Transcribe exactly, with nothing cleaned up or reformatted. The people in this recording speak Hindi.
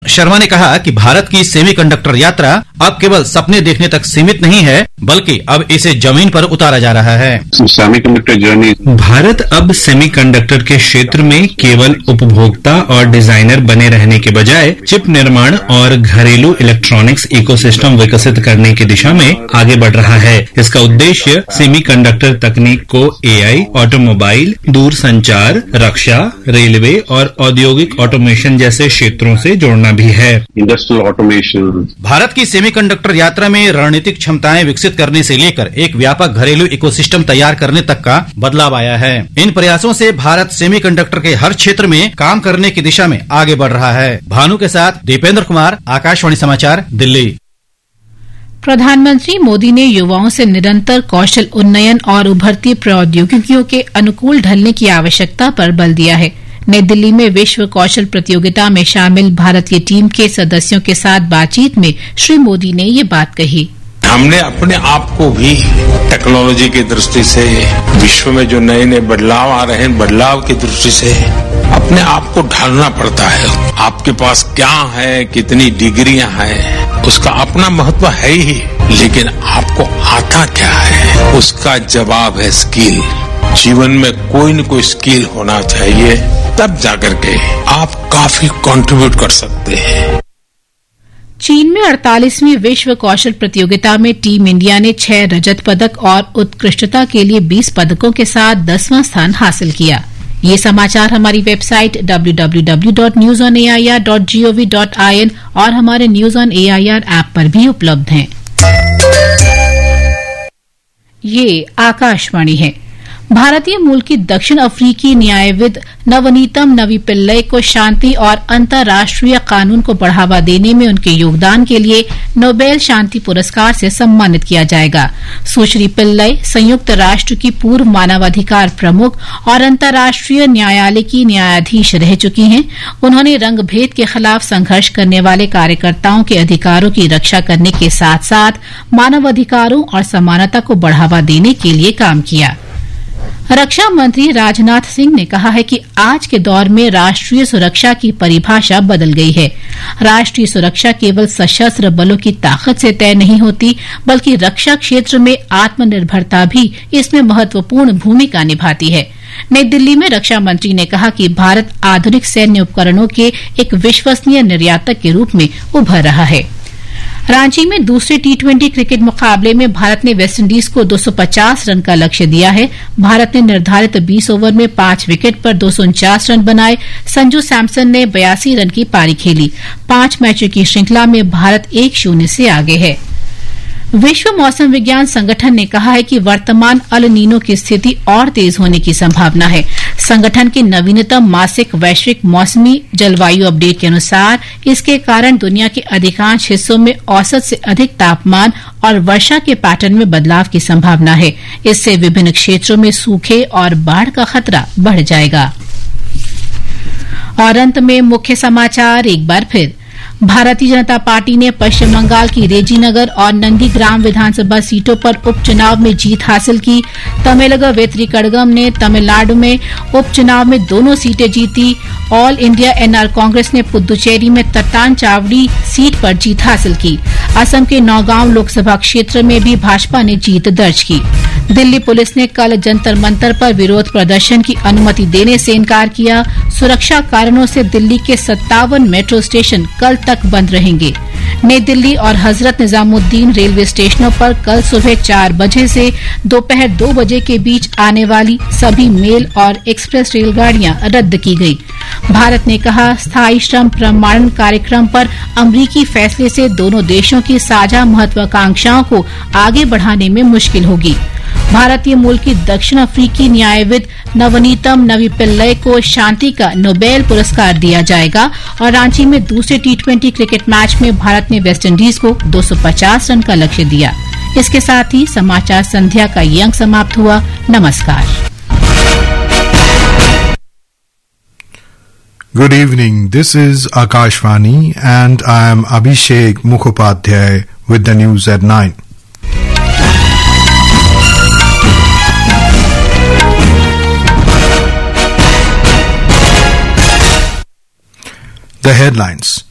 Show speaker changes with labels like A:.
A: शर्मा ने कहा कि भारत की सेमीकंडक्टर यात्रा अब केवल सपने देखने तक सीमित नहीं है, बल्कि अब इसे जमीन पर उतारा जा रहा है।
B: सेमीकंडक्टर जर्नी,
C: भारत अब सेमीकंडक्टर के क्षेत्र में केवल उपभोक्ता और डिजाइनर बने रहने के बजाय चिप निर्माण और घरेलू इलेक्ट्रॉनिक्स इकोसिस्टम विकसित करने की दिशा में आगे बढ़ रहा है। इसका उद्देश्य सेमीकंडक्टर तकनीक को एआई, ऑटोमोबाइल, दूरसंचार, रक्षा, रेलवे और औद्योगिक ऑटोमेशन जैसे क्षेत्रों से जोड़ना भी है।
B: Industrial automation.
A: भारत की सेमीकंडक्टर यात्रा में रणनीतिक क्षमताएं विकसित करने से लेकर एक व्यापक घरेलू इकोसिस्टम तैयार करने तक का बदलाव आया है। इन प्रयासों से भारत सेमीकंडक्टर के हर क्षेत्र में काम करने की दिशा में आगे बढ़ रहा है। भानु के साथ दीपेंद्र कुमार, आकाशवाणी समाचार, दिल्ली।
D: प्रधानमंत्री मोदी ने युवाओं से निरंतर कौशल उन्नयन और उभरती प्रौद्योगिकियों के अनुकूल ढलने की आवश्यकता पर बल दिया है। नई दिल्ली में विश्व कौशल प्रतियोगिता में शामिल भारतीय टीम के सदस्यों के साथ बातचीत में श्री मोदी ने ये बात कही।
E: हमने अपने आप को भी टेक्नोलॉजी की दृष्टि से, विश्व में जो नए नए बदलाव आ रहे हैं, बदलाव की दृष्टि से अपने आप को ढालना पड़ता है। आपके पास क्या है, कितनी डिग्रियां हैं, उसका अपना महत्व है ही, लेकिन आपको आता क्या है, उसका जवाब है स्किल। जीवन में कोई न कोई स्किल होना चाहिए, तब जाकर के आप काफी कंट्रीब्यूट कर सकते हैं।
D: चीन में अड़तालीसवीं विश्व कौशल प्रतियोगिता में टीम इंडिया ने छह रजत पदक और उत्कृष्टता के लिए बीस पदकों के साथ दसवां स्थान हासिल किया। ये समाचार हमारी website W W W dot news on A I R dot G O V dot I N और हमारे news on A I R app पर भी उपलब्ध हैं। ये आकाशवाणी है। भारतीय मूल की दक्षिण अफ्रीकी न्यायविद नवनीतम नवी पिल्लई को शांति और अंतर्राष्ट्रीय कानून को बढ़ावा देने में उनके योगदान के लिए नोबेल शांति पुरस्कार से सम्मानित किया जाएगा। सुश्री पिल्लई संयुक्त राष्ट्र की पूर्व मानवाधिकार प्रमुख और अंतर्राष्ट्रीय न्यायालय की न्यायाधीश रह चुकी हैं। उन्होंने रंगभेद के खिलाफ संघर्ष करने वाले कार्यकर्ताओं के अधिकारों की रक्षा करने के साथ साथ मानवाधिकारों और समानता को बढ़ावा देने के लिए काम किया। रक्षा मंत्री राजनाथ सिंह ने कहा है कि आज के दौर में राष्ट्रीय सुरक्षा की परिभाषा बदल गई है। राष्ट्रीय सुरक्षा केवल सशस्त्र बलों की ताकत से तय नहीं होती, बल्कि रक्षा क्षेत्र में आत्मनिर्भरता भी इसमें महत्वपूर्ण भूमिका निभाती है। नई दिल्ली में रक्षा मंत्री ने कहा कि भारत आधुनिक सैन्य उपकरणों के एक विश्वसनीय निर्यातक के रूप में उभर रहा है। रांची में दूसरे टी ट्वेंटी क्रिकेट मुकाबले में भारत ने वेस्टइंडीज को दो सौ पचास रन का लक्ष्य दिया है। भारत ने निर्धारित बीस ओवर में पांच विकेट पर दो सौ उनचास रन बनाए। संजू सैमसन ने बयासी रन की पारी खेली। पांच मैचों की श्रृंखला में भारत एक शून्य से आगे है। विश्व मौसम विज्ञान संगठन ने कहा है कि वर्तमान अल नीनो की स्थिति और तेज होने की संभावना है। संगठन के नवीनतम मासिक वैश्विक मौसमी जलवायु अपडेट के अनुसार इसके कारण दुनिया के अधिकांश हिस्सों में औसत से अधिक तापमान और वर्षा के पैटर्न में बदलाव की संभावना है। इससे विभिन्न क्षेत्रों में सूखे और बाढ़ का खतरा बढ़ जाएगा। और अंत में मुख्य समाचार एक बार फिर। भारतीय जनता पार्टी ने पश्चिम बंगाल की रेजीनगर और नंदीग्राम विधानसभा सीटों पर उपचुनाव में जीत हासिल की। तमिलग वेत्रिकड़गम ने तमिलनाडु में उपचुनाव में दोनों सीटें जीती। ऑल इंडिया एनआर कांग्रेस ने पुदुचेरी में तट्टान चावड़ी सीट पर जीत हासिल की। असम के नौगांव लोकसभा क्षेत्र में भी भाजपा ने जीत दर्ज की। दिल्ली पुलिस ने कल जंतर मंतर पर विरोध प्रदर्शन की अनुमति देने से इनकार किया। सुरक्षा कारणों से दिल्ली के सत्तावन मेट्रो स्टेशन कल तक बंद रहेंगे। नई दिल्ली और हजरत निजामुद्दीन रेलवे स्टेशनों पर कल सुबह चार बजे से दोपहर दो बजे के बीच आने वाली सभी मेल और एक्सप्रेस रेलगाड़ियां रद्द की गई। भारत ने कहा, स्थायी श्रम प्रमाणन कार्यक्रम पर अमरीकी फैसले से दोनों देशों की साझा महत्वाकांक्षाओं को आगे बढ़ाने में मुश्किल होगी। भारतीय मूल की दक्षिण अफ्रीकी न्यायविद नवनीतम नवी पिल्लई को शांति का नोबेल पुरस्कार दिया जाएगा। और रांची में दूसरे टी ट्वेंटी क्रिकेट मैच में भारत ने वेस्टइंडीज को दो सौ पचास रन का लक्ष्य दिया। इसके साथ ही समाचार संध्या का ये अंक समाप्त हुआ। नमस्कार।
F: Good evening. This is Akashvani and I am Abhishek Mukhopadhyay with the news at nine. The headlines.